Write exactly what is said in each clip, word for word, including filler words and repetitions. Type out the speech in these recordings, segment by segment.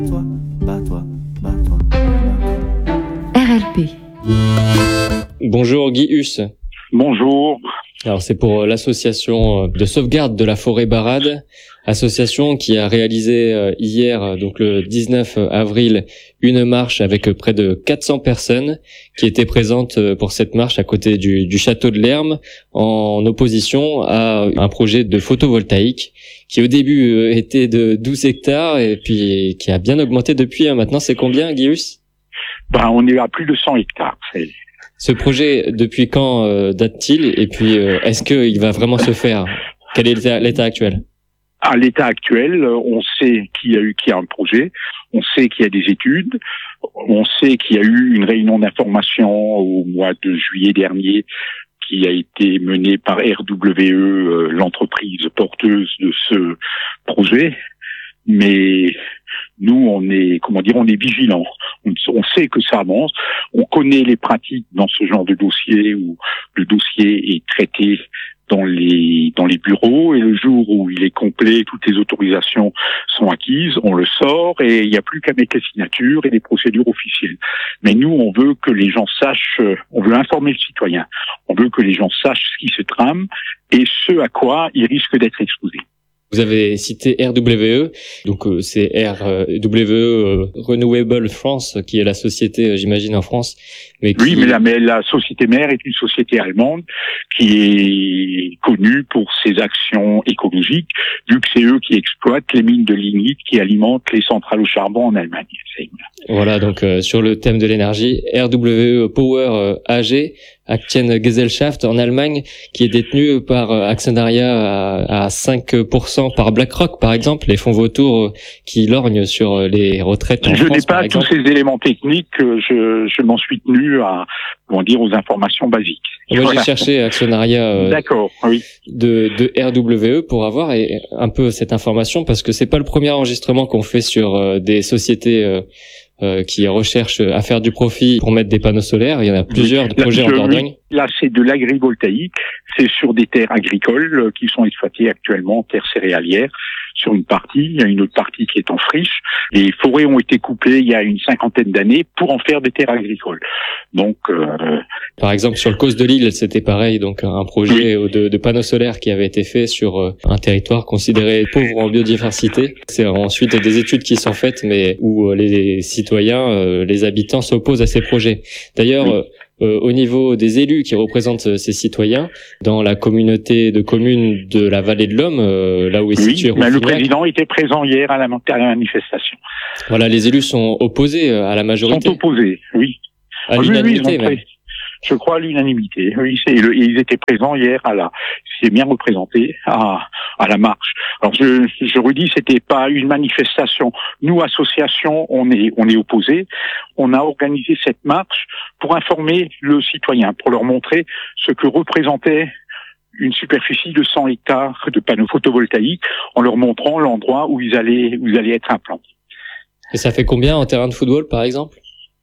Toi, bats-toi, bats-toi, bats-toi. R L P. Bonjour Guy Huss. Bonjour. Alors c'est pour l'association de sauvegarde de la forêt Barade, association qui a réalisé hier, donc le dix-neuf avril, une marche avec près de quatre cents personnes qui étaient présentes pour cette marche à côté du, du château de Lerme, en opposition à un projet de photovoltaïque qui au début était de douze hectares et puis qui a bien augmenté depuis. Maintenant c'est combien, Guy Huss ? Ben, on est à plus de cent hectares. C'est... Ce projet, depuis quand euh, date-t-il ? Et puis, euh, est-ce qu'il va vraiment se faire ? Quel est l'état, l'état actuel ? À l'état actuel, on sait qu'il y a eu qu'il y a un projet, on sait qu'il y a des études, on sait qu'il y a eu une réunion d'information au mois de juillet dernier qui a été menée par R W E, l'entreprise porteuse de ce projet. Mais nous, on est, comment dire, on est vigilants. On, on sait que ça avance. On connaît les pratiques dans ce genre de dossier où le dossier est traité dans les dans les bureaux et le jour où il est complet, toutes les autorisations sont acquises, on le sort et il n'y a plus qu'à mettre les signatures et les procédures officielles. Mais nous, on veut que les gens sachent, on veut informer le citoyen. On veut que les gens sachent ce qui se trame et ce à quoi ils risquent d'être exposés. Vous avez cité R W E, donc euh, c'est R W E euh, Renewable France, qui est la société, euh, j'imagine, en France. Mais qui... Oui, mais la, mais la société mère est une société allemande qui est connue pour ses actions écologiques, vu que c'est eux qui exploitent les mines de lignite qui alimentent les centrales au charbon en Allemagne. C'est... Voilà, donc euh, sur le thème de l'énergie, R W E Power euh, A G, Aktiengesellschaft en Allemagne, qui est détenu par euh, actionnariat à, à cinq pour cent par BlackRock, par exemple, les fonds vautours euh, qui lorgnent sur euh, les retraites en je France. Je n'ai pas tous ces éléments techniques, je, je m'en suis tenu à, comment dire, aux informations basiques. Moi, voilà. J'ai cherché actionnariat euh, D'accord, oui. de, de R W E pour avoir et, un peu cette information, parce que c'est pas le premier enregistrement qu'on fait sur euh, des sociétés euh, Euh, qui recherchent à faire du profit pour mettre des panneaux solaires. Il y en a plusieurs de projets là, en Dordogne. Là, c'est de l'agrivoltaïque. C'est sur des terres agricoles qui sont exploitées actuellement, terres céréalières. Sur une partie, il y a une autre partie qui est en friche. Les forêts ont été coupées il y a une cinquantaine d'années pour en faire des terres agricoles. Donc, euh... par exemple, sur le Causse de l'Île, c'était pareil. Donc, un projet oui. de, de panneaux solaires qui avait été fait sur un territoire considéré pauvre en biodiversité. C'est ensuite des études qui sont faites, mais où les citoyens, les habitants s'opposent à ces projets. D'ailleurs, oui. Euh, au niveau des élus qui représentent euh, ces citoyens, dans la communauté de communes de la Vallée de l'Homme, euh, là où est oui, situé Rouffignac. Le président était présent hier à la, à la manifestation. Voilà, les élus sont opposés à la majorité. Sont opposés, oui. À ah, l'unanimité, oui, oui, même. Je crois à l'unanimité. Oui, c'est le, ils étaient présents hier à la, c'est bien représenté à, à la marche. Alors je, je redis, c'était pas une manifestation. Nous, association, on est, on est opposés. On a organisé cette marche pour informer le citoyen, pour leur montrer ce que représentait une superficie de cent hectares de panneaux photovoltaïques, en leur montrant l'endroit où ils allaient, où ils allaient être implantés. Et ça fait combien en terrain de football, par exemple?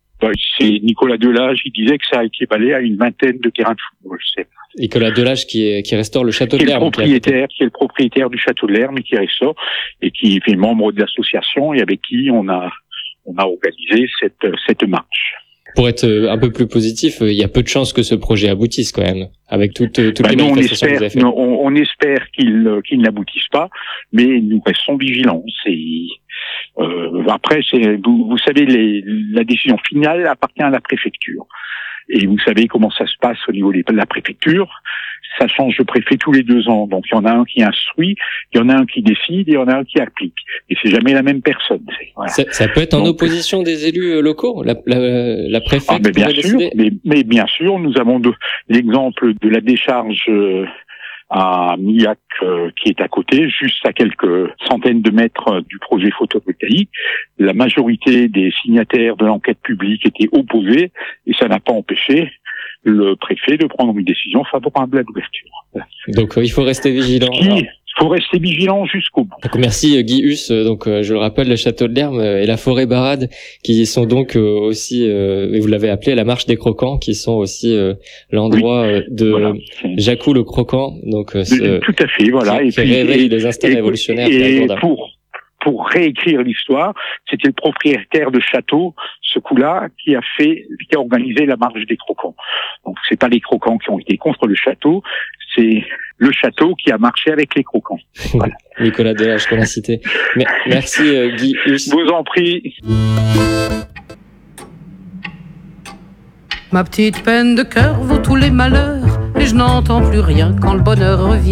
C'est Nicolas Delage, il disait que ça équivalait à une vingtaine de terrains de football. C'est... Nicolas Delage qui, est, qui restaure le château qui de Lerme. Est propriétaire, qui est le propriétaire du château de Lerme et qui restaure et qui fait membre de l'association et avec qui on a, on a organisé cette, cette marche. Pour être un peu plus positif, il y a peu de chances que ce projet aboutisse quand même, avec toutes, toutes ben les nous, manifestations on espère, que vous avez faites. Non, on, on espère qu'il, qu'il n'aboutisse pas, mais nous restons vigilants. C'est, euh, après, c'est, vous, vous savez, les, la décision finale appartient à la préfecture. Et vous savez comment ça se passe au niveau de la préfecture. Ça change de préfet tous les deux ans. Donc, il y en a un qui instruit, il y en a un qui décide, et il y en a un qui applique. Et c'est jamais la même personne. Voilà. Ça, ça peut être en Donc, opposition des élus locaux, la, la, la préfète ah, mais bien sûr, décider. mais, mais bien sûr, nous avons de, l'exemple de la décharge euh, à Millac, euh, qui est à côté, juste à quelques centaines de mètres euh, du projet photovoltaïque. La majorité des signataires de l'enquête publique étaient opposés, et ça n'a pas empêché le préfet de prendre une décision favorable à l'ouverture. Donc euh, il faut rester vigilant. Il faut rester vigilant jusqu'au bout. Donc, merci Guy Huss. Donc euh, je le rappelle, le château de Lerme et la forêt Barade, qui sont donc euh, aussi, euh, et vous l'avez appelé la marche des croquants, qui sont aussi euh, l'endroit oui. de voilà. Jacou le croquant. Donc euh, tout à fait, voilà. Qui, et qui puis réveille et, les instincts et, révolutionnaires. Et pour pour réécrire l'histoire. C'était le propriétaire de château, ce coup-là, qui a fait, qui a organisé la marche des croquants. Donc c'est pas les croquants qui ont été contre le château, c'est le château qui a marché avec les croquants. Voilà. Nicolas Delage qu'on a cité. Merci euh, Guy Huss. Je vous en prie. Ma petite peine de cœur vaut tous les malheurs, et je n'entends plus rien quand le bonheur revient.